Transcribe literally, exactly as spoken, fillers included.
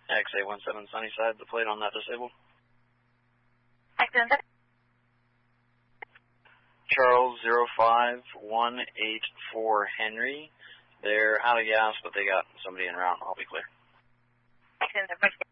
X eight one seven Sunnyside, the plate on that disabled. Excellent. Charles zero five one eight four Henry. They're out of gas, but they got somebody en route. I'll be clear. Excellent.